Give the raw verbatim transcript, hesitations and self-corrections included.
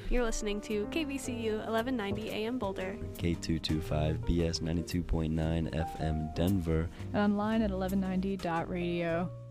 You're listening to K B C U eleven ninety A M Boulder, K two twenty-five B S ninety-two point nine F M Denver, and online at eleven ninety dot radio.